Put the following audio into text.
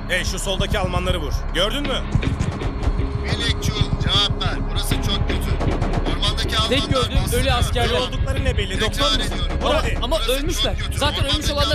Hey, şu soldaki Almanları vur. Gördün mü? Melekçul cevap ver. Burası çok kötü. Ormandaki Almanlar Tek gördüğüm bastırıyor. ölü askerler. Ne oldukları ne belli, doktor Tekrar musun? ediyorum. Vur hadi. Ama Burası ölmüşler. çok kötü. Zaten ölmüş Ormandaki olanlar